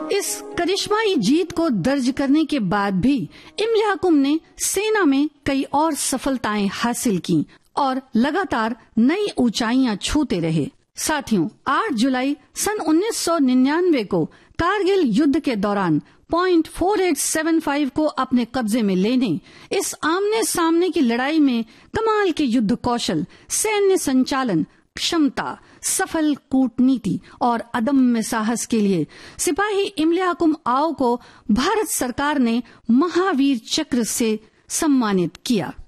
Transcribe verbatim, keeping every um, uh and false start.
इस करिश्माई जीत को दर्ज करने के बाद भी इम्लियाकुम ने सेना में कई और सफलताएं हासिल की और लगातार नई ऊंचाइयां छूते रहे। साथियों, आठ जुलाई सन उन्नीस सौ निन्यानवे को कारगिल युद्ध के दौरान point four eight seven five को अपने कब्जे में लेने, इस आमने सामने की लड़ाई में कमाल के युद्ध कौशल, सैन्य संचालन क्षमता, सफल कूटनीति और अदम्य साहस के लिए सिपाही इम्लियाकुम आओ को भारत सरकार ने महावीर चक्र से सम्मानित किया।